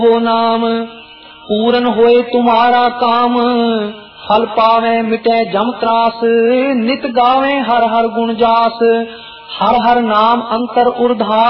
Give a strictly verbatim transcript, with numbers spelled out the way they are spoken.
हो नाम पूरन होए तुम्हारा काम, फल पावे मिटे जम त्रास, नित गावे हर हर गुण जास। हर हर नाम अंतर उर्धा